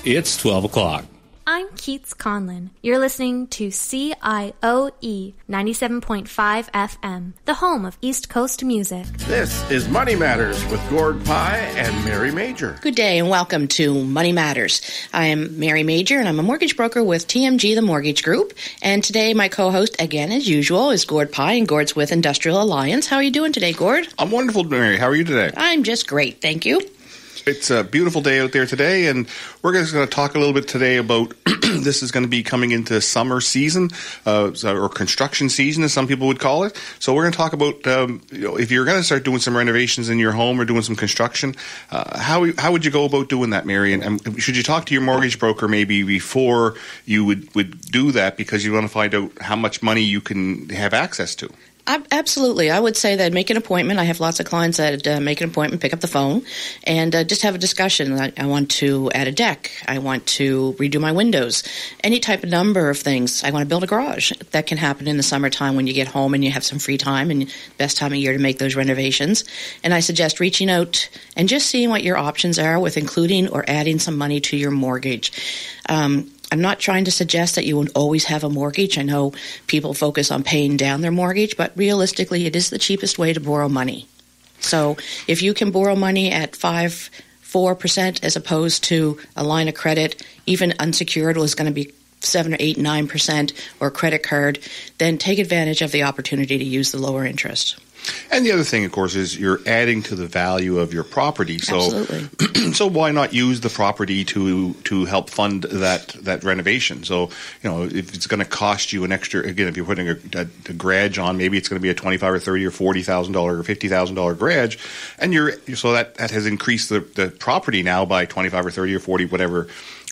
It's 12 o'clock. I'm Keats Conlon. You're listening to CIOE 97.5 FM, the home of East Coast music. This is Money Matters with Gord Pye and Mary Major. Good day and welcome to Money Matters. I am Mary Major and I'm a mortgage broker with TMG, the Mortgage Group. And today my co-host, again as usual, is Gord Pye, and Gord's with Industrial Alliance. How are you doing today, Gord? I'm wonderful, Mary. How are you today? I'm just great, thank you. It's a beautiful day out there today, and we're just going to talk a little bit today about this is going to be coming into summer season, or construction season, as some people would call it. So we're going to talk about if you're going to start doing some renovations in your home or doing some construction, how would you go about doing that, Mary? And should you talk to your mortgage broker maybe before you would do that, because you want to find out how much money you can have access to? Absolutely. I would say that make an appointment. I have lots of clients that make an appointment, pick up the phone, and just have a discussion. I want to add a deck. I want to redo my windows. Any type of number of things. I want to build a garage. That can happen in the summertime when you get home and you have some free time, and best time of year to make those renovations. And I suggest reaching out and just seeing what your options are with including or adding some money to your mortgage. I'm not trying to suggest that you would always have a mortgage. I know people focus on paying down their mortgage, but realistically, it is the cheapest way to borrow money. So if you can borrow money at 4% as opposed to a line of credit, even unsecured was going to be 7 or 8, 9%, or a credit card, then take advantage of the opportunity to use the lower interest. And the other thing, of course, is you're adding to the value of your property. So, absolutely. So why not use the property to help fund that renovation? So, if it's going to cost you an extra, again, if you're putting a garage on, maybe it's going to be a $25,000 or $30,000 or $40,000 or $50,000 garage, and so that has increased the property now by 25 or 30 or 40, whatever